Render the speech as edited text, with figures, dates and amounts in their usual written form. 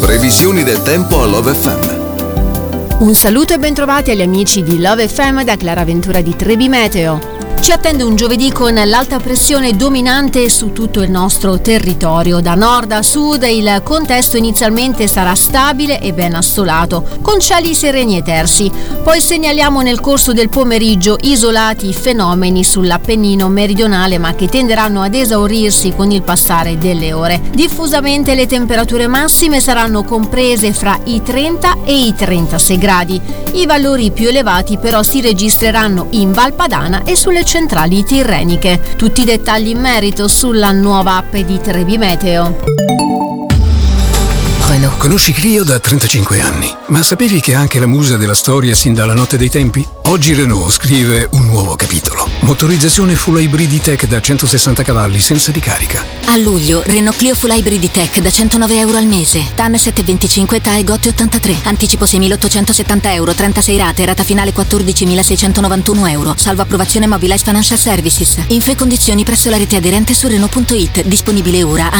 Previsioni del tempo a Love FM. Un saluto e bentrovati agli amici di Love FM da Clara Ventura di Trebi Meteo. Ci attende un giovedì con l'alta pressione dominante su tutto il nostro territorio. Da nord a sud il contesto inizialmente sarà stabile e ben assolato, con cieli sereni e tersi. Poi segnaliamo nel corso del pomeriggio isolati fenomeni sull'Appennino meridionale, ma che tenderanno ad esaurirsi con il passare delle ore. Diffusamente le temperature massime saranno comprese fra i 30 e i 36 gradi. I valori più elevati però si registreranno in Val Padana e sulle centrali tirreniche. Tutti i dettagli in merito sulla nuova app di Trebi Meteo. Renault. Conosci Clio da 35 anni, ma sapevi che è anche la musa della storia sin dalla notte dei tempi? Oggi Renault scrive un nuovo capitolo. Motorizzazione Full Hybrid E-Tech da 160 cavalli senza ricarica. A luglio, Renault Clio Full Hybrid E-Tech da 109 euro al mese. TAN 725, TAE GOT 83. Anticipo 6.870 euro, 36 rate, rata finale 14.691 euro. Salvo approvazione Mobilize Financial Services. Info e condizioni presso la rete aderente su Renault.it. Disponibile ora